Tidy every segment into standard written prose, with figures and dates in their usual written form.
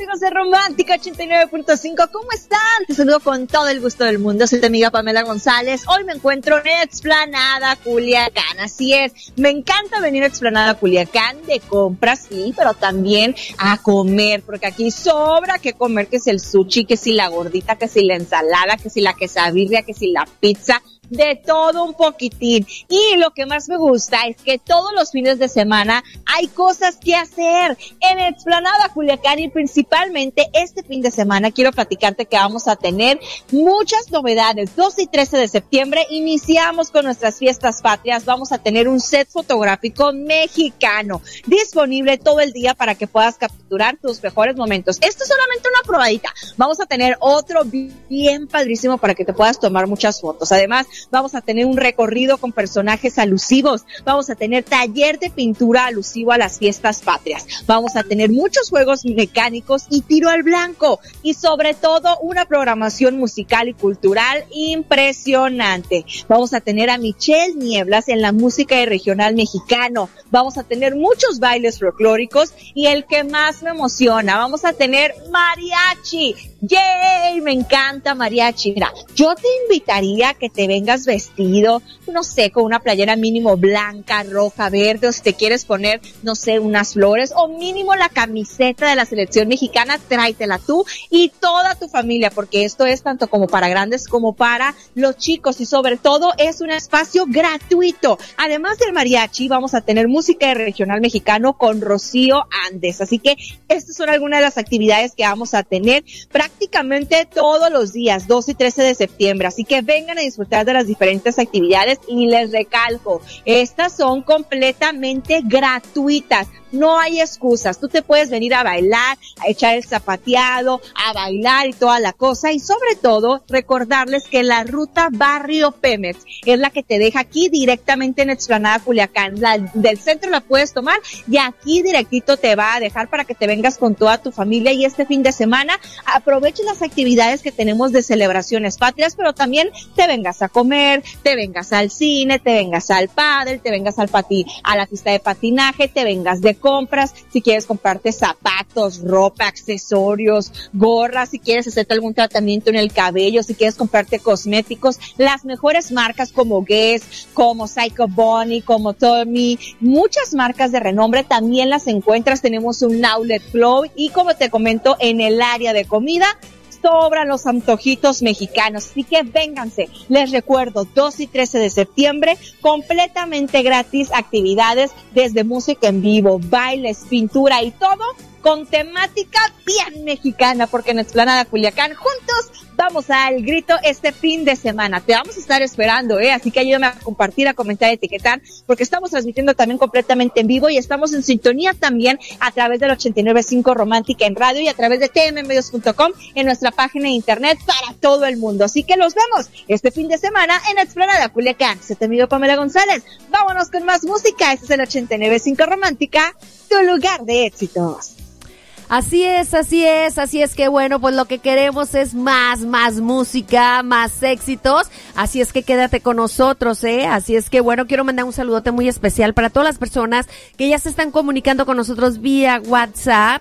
amigos de Romántica 89.5, ¿cómo están? Te saludo con todo el gusto del mundo, soy tu amiga Pamela González. Hoy me encuentro en Explanada Culiacán, así es, me encanta venir a Explanada Culiacán de compras, sí, pero también a comer, porque aquí sobra que comer, que si el sushi, que si la gordita, que si la ensalada, que si la quesabirria, que si la pizza, de todo un poquitín. Y lo que más me gusta es que todos los fines de semana hay cosas que hacer en Explanada Culiacán, y principalmente este fin de semana quiero platicarte que vamos a tener muchas novedades. 12 y 13 de septiembre iniciamos con nuestras fiestas patrias. Vamos a tener un set fotográfico mexicano disponible todo el día para que puedas capturar tus mejores momentos. Esto es solamente una probadita. Vamos a tener otro bien padrísimo para que te puedas tomar muchas fotos. Además, vamos a tener un recorrido con personajes alusivos, vamos a tener taller de pintura alusivo a las fiestas patrias, vamos a tener muchos juegos mecánicos y tiro al blanco, y sobre todo una programación musical y cultural impresionante. Vamos a tener a Michelle Nieblas en la música y regional mexicano, vamos a tener muchos bailes folclóricos y el que más me emociona, vamos a tener mariachi. ¡Yay! Me encanta mariachi. Mira, yo te invitaría a que te vengas vestido, no sé, con una playera mínimo blanca, roja, verde, o si te quieres poner, no sé, unas flores, o mínimo la camiseta de la selección mexicana, tráetela tú y toda tu familia, porque esto es tanto como para grandes como para los chicos, y sobre todo es un espacio gratuito. Además del mariachi, vamos a tener música regional mexicano con Rocío Andes, así que estas son algunas de las actividades que vamos a tener prácticamente todos los días, 12 y 13 de septiembre, así que vengan a disfrutar de las diferentes actividades, y les recalco, estas son completamente gratuitas, no hay excusas, tú te puedes venir a bailar, a echar el zapateado, a bailar y toda la cosa, y sobre todo recordarles que la ruta Barrio Pemex es la que te deja aquí directamente en Explanada Culiacán, la del centro la puedes tomar y aquí directito te va a dejar para que te vengas con toda tu familia, y este fin de semana aproveches las actividades que tenemos de celebraciones patrias, pero también te vengas a comer, te vengas al cine, te vengas al pádel, te vengas a la pista de patinaje, te vengas de compras, si quieres comprarte zapatos, ropa, accesorios, gorras, si quieres hacerte algún tratamiento en el cabello, si quieres comprarte cosméticos, las mejores marcas como Guess, como Psycho Bunny, como Tommy, muchas marcas de renombre también las encuentras. Tenemos un outlet flow, y como te comento, en el área de comida sobran los antojitos mexicanos, así que vénganse. Les recuerdo, 2 y 13 de septiembre, completamente gratis, actividades desde música en vivo, bailes, pintura y todo con temática bien mexicana, porque en Explanada Culiacán juntos vamos al grito este fin de semana. Te vamos a estar esperando, así que ayúdame a compartir, a comentar, a etiquetar, porque estamos transmitiendo también completamente en vivo, y estamos en sintonía también a través del 89.5 Romántica en radio y a través de tmmedios.com en nuestra página de internet para todo el mundo. Así que los vemos este fin de semana en Explanada Culiacán. Se te amigo Pamela González. Vámonos con más música. Este es el 89.5 Romántica, tu lugar de éxitos. Así es que bueno, pues lo que queremos es más música, más éxitos, así es que quédate con nosotros, así es que bueno, quiero mandar un saludote muy especial para todas las personas que ya se están comunicando con nosotros vía WhatsApp,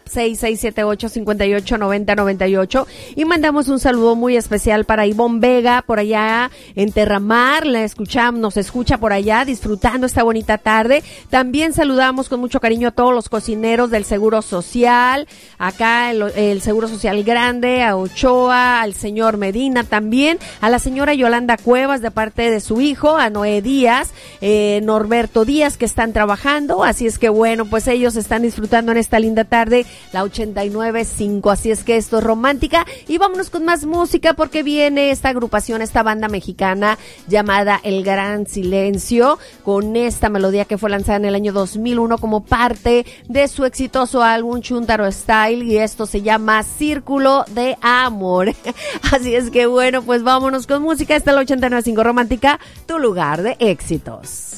6678-589098, y mandamos un saludo muy especial para Ivonne Vega, por allá en Terramar, nos escucha por allá, disfrutando esta bonita tarde. También saludamos con mucho cariño a todos los cocineros del Seguro Social, acá el Seguro Social Grande, a Ochoa, al señor Medina también, a la señora Yolanda Cuevas de parte de su hijo, a Noé Díaz, Norberto Díaz, que están trabajando, así es que bueno, pues ellos están disfrutando en esta linda tarde, la 89.5, así es que esto es Romántica, y vámonos con más música porque viene esta agrupación, esta banda mexicana llamada El Gran Silencio, con esta melodía que fue lanzada en el año 2001 como parte de su exitoso álbum Chuntaro Style, y esto se llama Círculo de Amor. Así es que bueno, pues vámonos con música. Esta es la 89.5 Romántica, tu lugar de éxitos.